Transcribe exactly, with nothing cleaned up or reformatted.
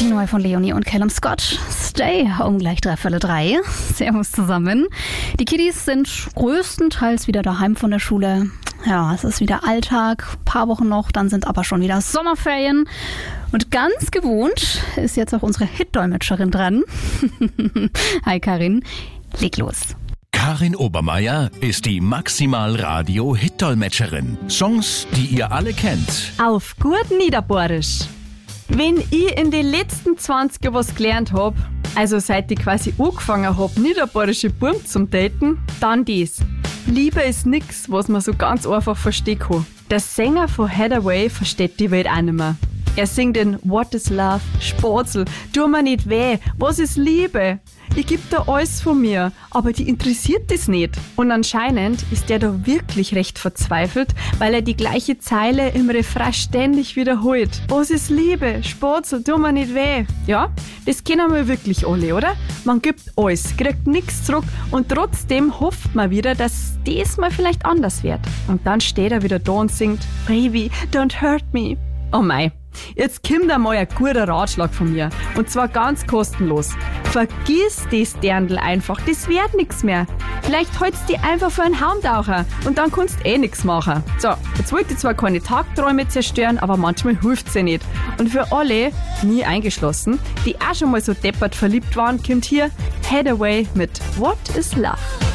Neu von Leonie und Callum Scott. Stay um gleich dreiviertel drei. Servus zusammen. Die Kiddies sind größtenteils wieder daheim von der Schule. Ja, es ist wieder Alltag, ein paar Wochen noch, dann sind aber schon wieder Sommerferien. Und ganz gewohnt ist jetzt auch unsere Hit-Dolmetscherin dran. Hi Karin, leg los. Karin Obermeier ist die Maximal-Radio-Hit-Dolmetscherin. Songs, die ihr alle kennt. Auf gut Niederbohrisch. Wenn ich in den letzten zwanzig Jahren was gelernt hab, also seit ich quasi angefangen hab, niederbohrische Burm zum Daten, dann dies. Liebe ist nix, was man so ganz einfach verstehen kann. Der Sänger von Hathaway versteht die Welt auch nicht mehr. Er singt in What is Love, Spatzel, tu mir nicht weh, was ist Liebe? Ich geb da alles von mir, aber die interessiert das nicht. Und anscheinend ist der da wirklich recht verzweifelt, weil er die gleiche Zeile im Refrain ständig wiederholt. Was ist Liebe? Spatzel, tu mir nicht weh. Ja, das kennen wir wirklich alle, oder? Man gibt alles, kriegt nichts zurück und trotzdem hofft man wieder, dass das mal vielleicht anders wird. Und dann steht er wieder da und singt Baby, don't hurt me. Oh mei. Jetzt kommt einmal ein guter Ratschlag von mir. Und zwar ganz kostenlos. Vergiss das Dirndl einfach, das wird nix mehr. Vielleicht hältst du dich einfach für einen Haumtaucher und dann kannst du eh nix machen. So, jetzt wollte ich zwar keine Tagträume zerstören, aber manchmal hilft's ja nicht. Und für alle, nie eingeschlossen, die auch schon mal so deppert verliebt waren, kommt hier Hathaway mit What is Love.